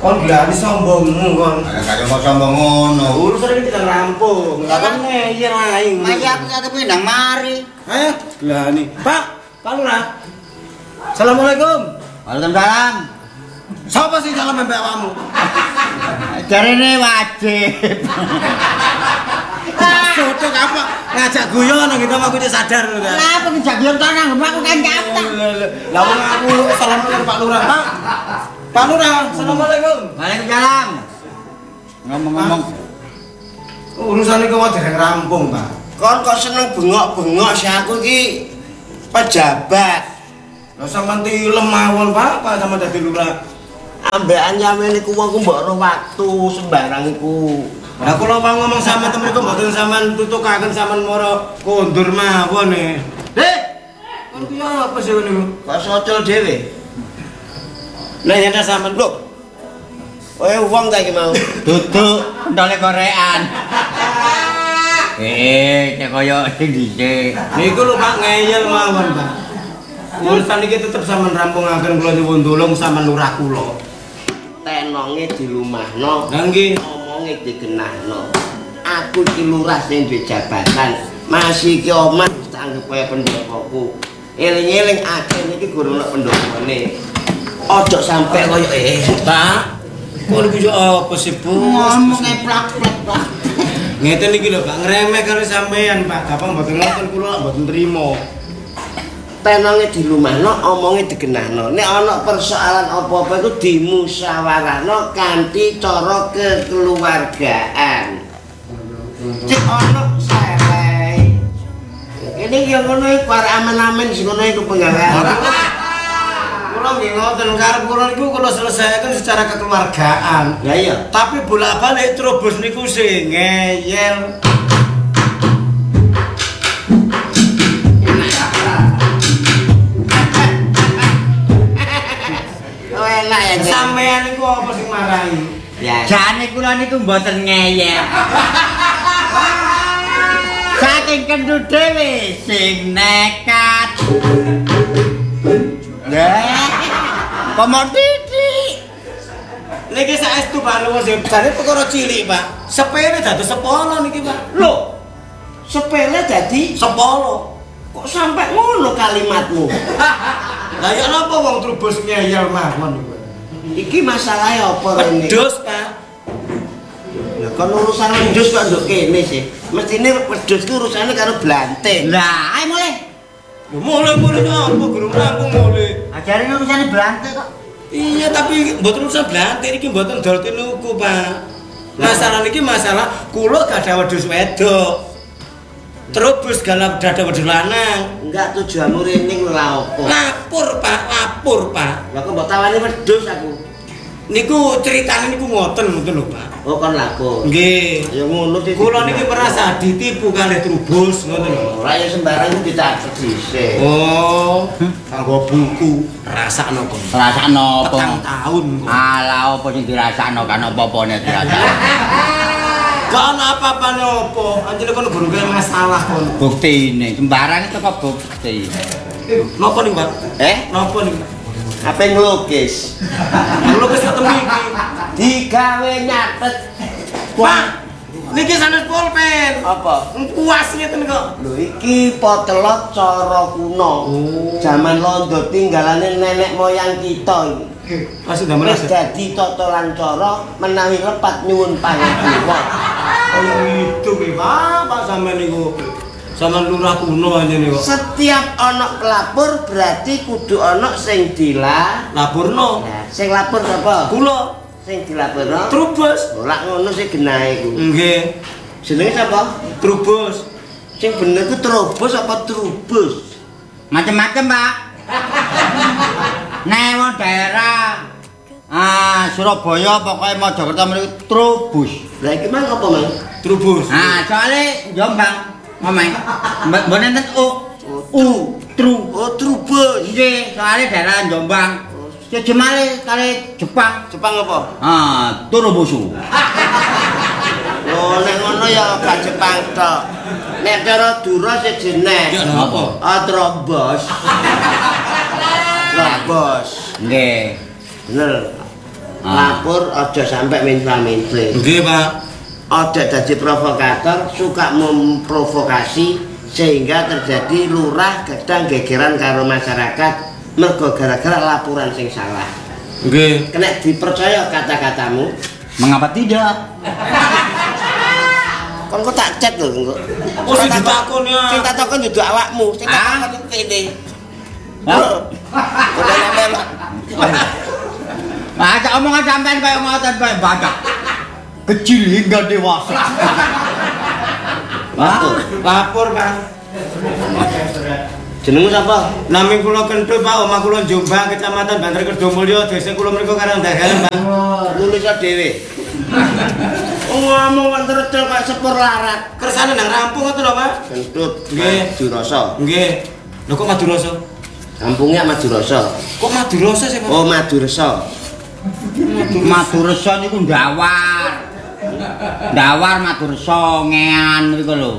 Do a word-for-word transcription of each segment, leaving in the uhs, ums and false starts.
Kon glani sombongmu kon. Kaya kok sombong ngono. Urusan iki tidak rampung. Lah kon ngeyel ae. Mas aku kate ndang mari. Ayo glani. Pak, Pak Lurah. Assalamualaikum. Waalaikumsalam. Sapa sing salam mbek awakmu? Jarene wajib. Soto apa? Ngajak guyon nang kita aku sadar lho kan. Lah apa ngajak guyon to nang aku kan capek. Lah wong aku assalamualaikum Pak Lurah. Pak. Pak Lurah, assalamualaikum. Waalaikumsalam. Ngomong-ngomong urusan iki wae dereng rampung, Pak. Kon kok seneng bengok-bengok sih aku iki pejabat. Lah sampean tilem mawon, Pak, Pak sama dadi lurah. Ambekan sampeyan iku wong ku mbok ro waktu sembarang iku. Lah kula mau ngomong sama temen iku mboten sampean tutukaken sampean moro kondur mawon e. Dek. Kon ku apa sih niku? Kok socol dhewe? Lah nyata sampean lho. Kowe wong ta iki mau. duduk pentole korean. Eh, cek koyo sing dhisik. Niku lho Pak ngeyel mawon, Pak. Urusan iki tetep sampean rampungaken kula nyuwun tulung sampean lurah kula. Tenonge dilumahno. Lah nggih. Omonge digenahno. Aku iki lurah sing duwe jabatan. Masih iki omah tak anggap kaya pendopoku. Eling-eling akhir iki guru nek pendopone. Ojo sampe kaya eh, Pak. Kok niku yo apa sih, Bu? Ngomong plak-plak. Ngeten iki lho, Pak, ngremeh karo sampean, Pak. Gampang mboten ngoten kula mboten trima. Tenonge dilumahno, omonge digenahno. Nek ana persoalan apa-apa iku dimusyawarahno kanthi cara kekeluargaan. Cek ana sae. Ini yang ngono iku arek aman-aman sing ngono iku penggawean. Kula nggih ngoten karep kula niku kula selesaikan secara kekeluargaan. Ya iya. Tapi bolak-balik terobos niku sing ngeyel. Oh enak ya. Sampean niku apa sing marahi? Ya. Jane kula niku mboten ngeyel. Saking kendut dhewe sing nekat. Lah, komoditi. Niki saestu Pak Luwes jane perkara cilik, Pak. Sepele dados sepolo niki, Pak. Lho. Sepele dadi Sepolo. kok sampai ngono kalimatmu? Lah ya napa wong trubus ngeyel mawon niku? Iki masalahe apa rene? Wedhus, Pak. Lah kon urusan wedhus kok nduk kene sih. Mestine wedhus ku urusane karo blante. Lah, ae mulai. Lho mulai-mulai apa gurung rampung mulai. Ajare urusane blante kok. Iya tapi mboten urusan blante iki mboten dol tinuku, Pak. Masalah niki masalah kula gak ada wedhus wedok. Terus galak dada wedhus lanang. Enggak tujuanmu rene lha opo? Lapor, Pak, lapor, Pak. Lah kok mbok tawani wedhus aku. Niku ceritane niku ngoten ngoten lho, Pak. Oh kon lakon. Nggih. Ya ngono iki. Kula niki merasa ditipu kalih trubus ngoten lho. Ora ya sembarang dicatet dhisik. Oh, kanggo buku rasakno kon. Rasakno apa? Petang taun kok. Alah apa sing dirasakno kan apa-apane dirasakno. Gak ana apa-apane opo. Anjene kon guru kaya masalah kon. Buktine sembarang itu kok bukti. Napa ning, Pak? Eh, Napa ning? apa ngelukis? Ngelukis ketemu iki. Digawe nyatet. Pak, niki sanes pulpen. Apa? Puas ngeten kok. Lho iki potelot cara kuno. Zaman londo tinggalane nenek moyang kita iki. Masih damel Wis dadi totolan cara menawi lepat nyuwun pangapunten. Oh itu ki, Pak, Pak sampean niku. Sampeyan lurah kuno aja niku. Setiap ana pelapor berarti kudu ana sing Laporno. Nah, sing lapor sapa? Kula Sing dilaporno. Trubus. Ora ngono sih genahe iku. Nggih. Jenenge sapa? Trubus. Sing bener ku trobos apa trubus? Macem-macem, Pak. Nek wong daerah ah Surabaya pokoke Mojokerto mriku trubus. Lah iki mang apa, Mang? Trubus. Ah, soalé Jombang ngomong. Mbok nenten U. U, tru. Oh, trubus. Nggih, soalé daerah Jombang. Ya jemale kali Jepang. Jepang apa? Ah, turubusu. Oh, nek ngono ya gak Jepang tok. Nek cara Dura sejeneh. Ya napa? Ah, trobos. Trobos. Nggih. Bener. Lapor aja sampai minta-minta. Nggih, Pak. Aja jadi provokator, suka memprovokasi sehingga terjadi lurah gedang gegeran karo masyarakat mergo gara-gara laporan sing salah. Nggih. Kena dipercaya kata-katamu. Mengapa tidak? Kon kok tak chat lho engko. Oh, sing ditakon ya. Sing tak takon dudu awakmu, sing tak Ah? takon kene. Hah? Udah nempel. Nah, cak omongan sampean kayak ngotot kayak badak. Kecil hingga dewasa. Lapor. Lapor, Pak. Jenengmu sapa? Nami kula Kentul, Pak. Omah kula Jombang, Kecamatan Bantar Kedhomulya, desa kula mriku Karangdagan, Pak. Nulisnya dhewe. Ngomong kan tercel kayak sepur larat. Kersane nang rampung ngoten lho, Pak. Kentut. Nggih. Madurasa. Nggih. Lho kok Madurasa? Kampungnya Madurasa. Kok Madurasa sih, Pak? Oh, Madurasa. Maduresa niku ndawar. Ndawar Maduresa ngean niku lho.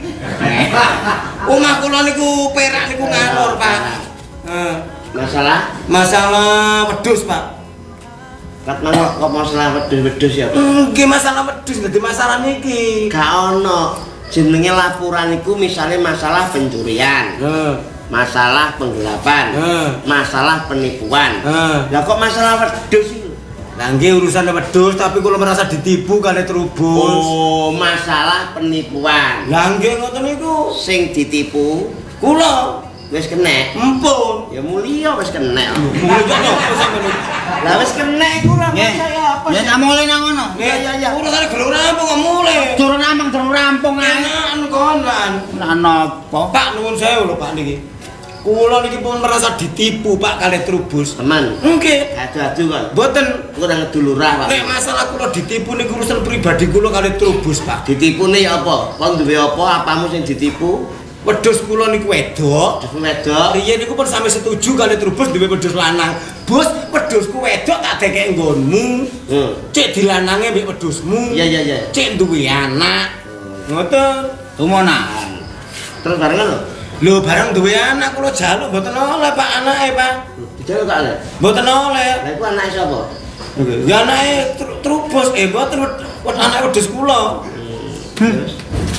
Omah kula niku perak niku ngalor, Pak. Heeh. Masalah? Masalah wedhus, Pak. Kat mana kok masalah wedhus-wedhus ya? Nggih, masalah wedhus dadi masalah niki. Gak ono. Jenenge laporan iku misalnya masalah pencurian. Heeh. Masalah penggelapan, Heeh. masalah penipuan. Heeh. Lah kok masalah wedhus itu? Lah nggih urusan wedhus tapi kula merasa ditipu kali Trubus. Oh, masalah penipuan. Lah nggih ngoten niku. Sing ditipu Kula wis kena. empun. Ya mulia wis kena. Kula kok napa sampeyan? Lah wis kena iku ora Nggih. saya apa Ya sih? tak mulai nang ngono. Nggih, ya ya. Urusane gelem rampung kok mulai. Turun amang turun rampung ae. Enakan kon lan. Lah napa? Pak nuwun sewu lho Pak niki. Kula niki pun merasa ditipu Pak kali Trubus. Teman, Nggih. adu-adu kon. Mboten. Ora ngedulurah, Pak. Nek masalah kula ditipu niku urusan pribadi kula kali Trubus, Pak. Ditipune ya apa? Kon duwe apa? Apamu sing ditipu? Wedhus kula niku wedok. Wedhus wedok. Riyen niku pun sampe setuju kali Trubus duwe wedhus lanang. Bos, wedhusku wedok tak dekek nggonmu. Hmm. Cek dilanange mbek wedhusmu. Iya iya iya. Cek duwe anak. Ngoten. Tumonan. Terus barengan lho. Lho bareng duwe anak kula jaluk mboten oleh Pak anake, Pak. Dijaluk gak le? Mboten oleh. Lah iku anake sapa? Ya anake Tru- Trubus eh mboten wed- wed- anake wedhus kula. Terus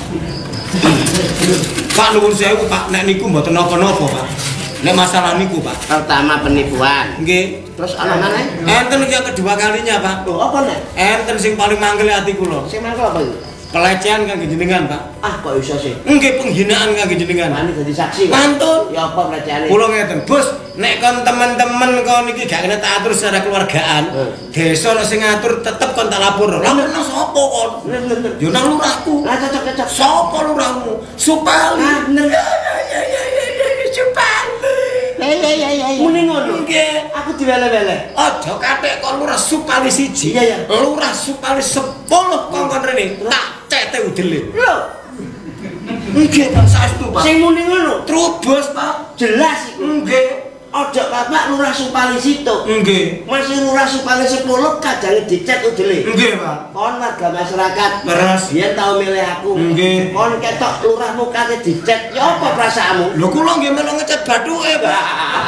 Pak nuwun sewu Pak, nek niku mboten napa-napa, Pak. Nek masalah niku, Pak. pertama penipuan. Nggih. Terus ana maneh? Enten iki yang kedua kalinya, Pak. Lho, apa nek? Enten sing paling mangkel ati kula. Sing mangkel apa itu? Pelecehan kangge jenengan, Pak. Ah, kok iso sih? Nggih penghinaan kangge jenengan. Wani dadi saksi. Pak. Mantun. Ya apa pelecehannya? Kula ngeten, Bos, nek kon temen-temen kon iki gak kena tak atur secara keluargaan, Hmm. desa nek sing ngatur tetep kon tak lapor. Lapor nang sapa kon? Bener bener. Yo nang lurahku. Lah cocok cocok. Sapa lurahmu? Supali. Ah, bener. Ya ya ya ya ya ya Supali. Ya ya ya ya. Muni ngono. Nggih. Aku diwele-wele. Aja kathek kon lurah Supali siji. Iya, iya. Lurah Supali sepuluh kongkon rene. Tak cete udele. Lho, Nggih, Pak, saestu, Pak. sing muni ngono. Trubus, Pak. Jelas iku. Nggih. Ojo Bapak Lurah Supali situ. Nggih. Masih Lurah Supali sepuluh kajange dicet udele. Nggih, Pak. Kon warga masyarakat. Leres. Biyen tau milih aku. Nggih. Kon ketok lurahmu kate dicet. Ya apa perasaanmu? Lho kula nggih melu ngecat bathuke, Pak.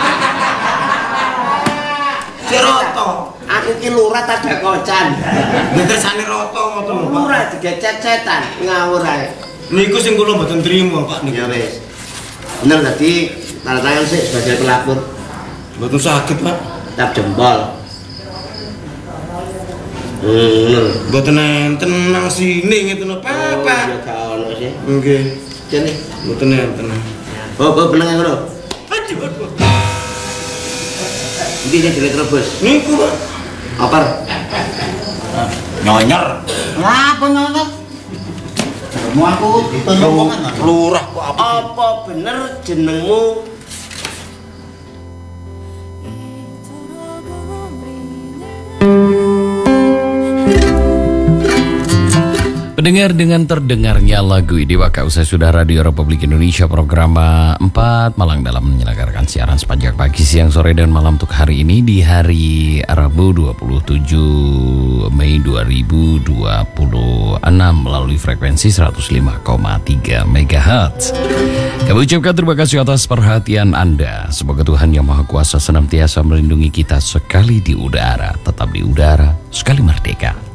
Ciroto. Aku ki lurah tada kocan. Nggih kersane roto ngoten lho, Pak. Lurah digecet-cetan ngawur ae. Niku sing kula mboten trima, Pak niku. Ya wis. Bener tadi tanda tangan sih sebagai pelapor. Mboten sakit, Pak. Tap jempol. Hmm, bener. Mboten enten nang sini ngeten lho, Pak. Oh, Pak. ya gak ono sih. Nggih. Jene. Mboten enten. Oh, oh benang ngono. Aduh, aduh. Iki sing jelek rebus. Niku, Pak. Oper. Nyonyor. Lah apa nyonyor? Mau aku ditolongan. Lurah kok apa? Apa bener jenengmu? Pendengar, dengan terdengarnya lagu ini maka usai sudah Radio Republik Indonesia program empat Malang dalam menyelenggarakan siaran sepanjang pagi, siang, sore, dan malam untuk hari ini di hari Rabu dua puluh tujuh Mei dua ribu dua puluh enam melalui frekuensi seratus lima koma tiga megahertz. Kami ucapkan terima kasih atas perhatian Anda. Semoga Tuhan Yang Maha Kuasa senantiasa melindungi kita sekali di udara, tetap di udara, sekali merdeka.